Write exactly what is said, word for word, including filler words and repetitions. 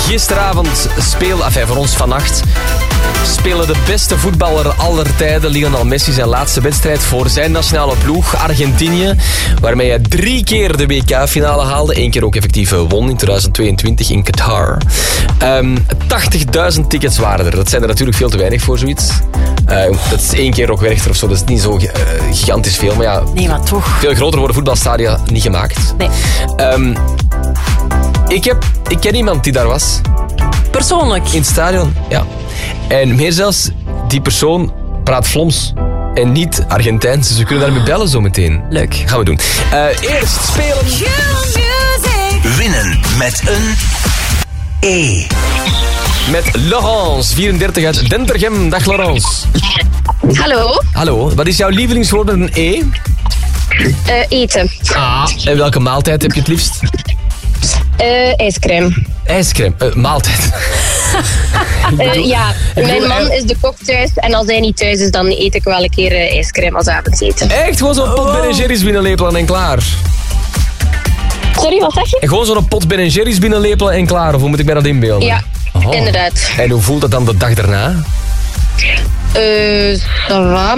gisteravond spelen, enfin voor ons vannacht, spelen de beste voetballer aller tijden, Lionel Messi, zijn laatste wedstrijd voor zijn nationale ploeg, Argentinië, waarmee hij drie keer de W K-finale haalde. Eén keer ook effectief won in twintig tweeëntwintig in Qatar. Um, tachtigduizend tickets waren er. Dat zijn er natuurlijk veel te weinig voor zoiets. Uh, dat is één keer nog Werchter of zo. Dat is niet zo uh, gigantisch veel. Maar ja, nee, maar toch. Veel groter worden voetbalstadia niet gemaakt. Nee. Um, ik, heb, ik ken iemand die daar was. Persoonlijk? In het stadion, ja. En meer zelfs, die persoon praat Vlaams. En niet Argentijns. Dus we kunnen daarmee bellen zo meteen. Leuk. Gaan we doen. Uh, eerst spelen. Winnen met een E. Met Laurence, vierendertig uit Dentergem. Dag Laurence. Hallo. Hallo, wat is jouw lievelingswoord met een E? Uh, eten. Ah. En welke maaltijd heb je het liefst? Uh, ijscrème. Ijscrème, uh, maaltijd. uh, ja, mijn man is de kok thuis en als hij niet thuis is, dan eet ik wel een keer uh, ijscrème als avondeten. Echt? Gewoon zo'n pot Ben en Jerry's binnenlepelen en klaar? Sorry, wat zeg je? En gewoon zo'n pot Ben en Jerry's binnenlepelen en klaar? Of hoe moet ik mij dat inbeelden? Ja, oh. Inderdaad. En hoe voelt dat dan de dag daarna? Uh, ça va,